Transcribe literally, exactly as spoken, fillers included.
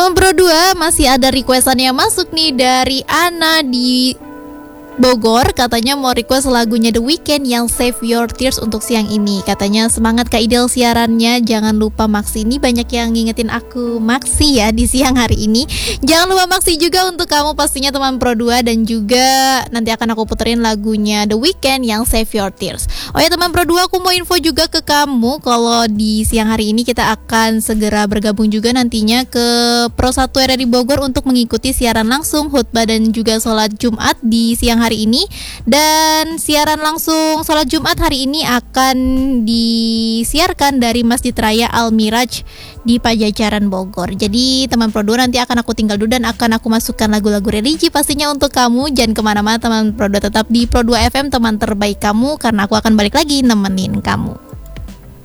Teman Pro dua, masih ada requestan yang masuk nih dari Ana di Bogor. Katanya mau request lagunya The Weeknd yang Save Your Tears untuk siang ini. Katanya semangat Kak Idel siarannya. Jangan lupa Maksi. Ini banyak yang ngingetin aku Maksi ya di siang hari ini. Jangan lupa Maksi juga untuk kamu pastinya teman Pro dua. Dan juga nanti akan aku puterin lagunya The Weeknd yang Save Your Tears. Oh ya teman Pro dua, aku mau info juga ke kamu kalau di siang hari ini kita akan segera bergabung juga nantinya ke Pro satu R R I Bogor untuk mengikuti siaran langsung khutbah dan juga sholat Jumat di siang hari hari ini. Dan siaran langsung sholat Jumat hari ini akan disiarkan dari Masjid Raya Al-Miraj di Pajajaran Bogor. Jadi teman Pro dua, nanti akan aku tinggal dulu dan akan aku masukkan lagu-lagu religi pastinya untuk kamu. Jangan kemana-mana teman Pro dua, tetap di Pro dua F M, teman terbaik kamu, karena aku akan balik lagi nemenin kamu.